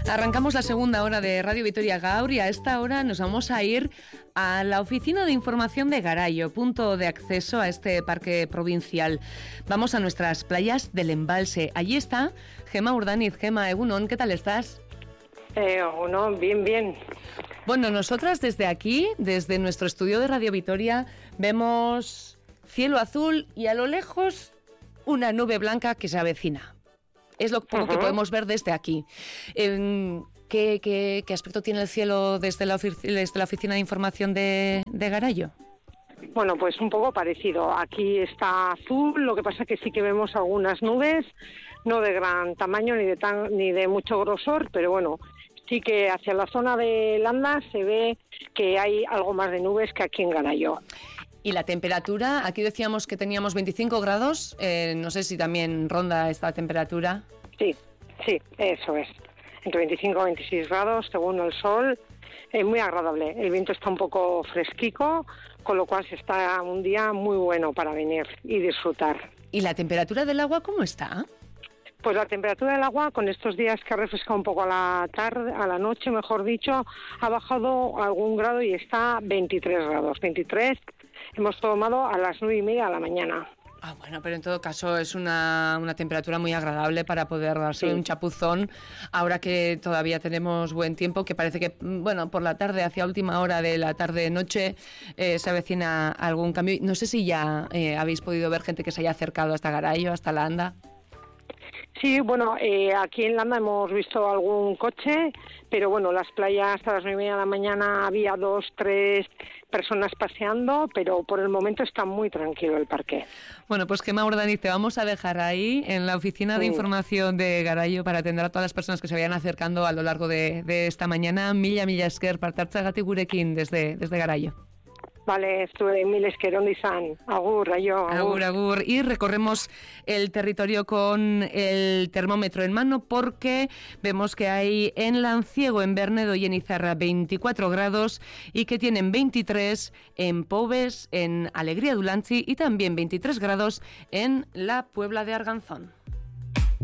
Arrancamos la segunda hora de Radio Vitoria Gaur y a esta hora nos vamos a ir a la Oficina de Información de Garayo, punto de acceso a este parque provincial. Vamos a nuestras playas del embalse. Allí está Gema Urdaniz. Gema, egunon, ¿qué tal estás? No, bien. Bueno, nosotras desde aquí, desde nuestro estudio de Radio Vitoria, vemos cielo azul y a lo lejos una nube blanca que se avecina. Es lo poco que podemos ver desde aquí. ¿Qué aspecto tiene el cielo desde la Oficina de Información de Garayo? Bueno, pues un poco parecido. Aquí está azul, lo que pasa es que sí que vemos algunas nubes, no de gran tamaño ni de mucho grosor, pero bueno, sí que hacia la zona de Landa se ve que hay algo más de nubes que aquí en Garayo. ¿Y la temperatura? Aquí decíamos que teníamos 25 grados, no sé si también ronda esta temperatura. Sí, eso es. Entre 25 y 26 grados, según el sol, muy agradable. El viento está un poco fresquico, con lo cual se está un día muy bueno para venir y disfrutar. ¿Y la temperatura del agua cómo está? Pues la temperatura del agua, con estos días que ha refrescado un poco a la tarde, a la noche, mejor dicho, ha bajado algún grado y está 23 grados. 23 hemos tomado a las 9:30 de la mañana. Ah, bueno, pero en todo caso es una temperatura muy agradable para poder darse un chapuzón, ahora que todavía tenemos buen tiempo, que parece que, bueno, por la tarde, hacia última hora de la tarde-noche, se avecina algún cambio. No sé si ya habéis podido ver gente que se haya acercado hasta Garayo, hasta Landa. Sí, bueno, aquí en Landa hemos visto algún coche, pero bueno, las playas hasta las 9:30 de la mañana había 2, 3 personas paseando, pero por el momento está muy tranquilo el parque. Bueno, pues Gema Urdaniz, te vamos a dejar ahí en la Oficina de Información de Garayo para atender a todas las personas que se vayan acercando a lo largo de esta mañana. Mila esker, parte hartzeagatik gurekin desde Garayo. Vale, estuve mil esker, ondo izan. Agur, rayo, agur. Agur. Y recorremos el territorio con el termómetro en mano porque vemos que hay en Lanciego, en Bernedo y en Izarra 24 grados y que tienen 23 en Pobes, en Alegría de Ulanchi y también 23 grados en la Puebla de Arganzón.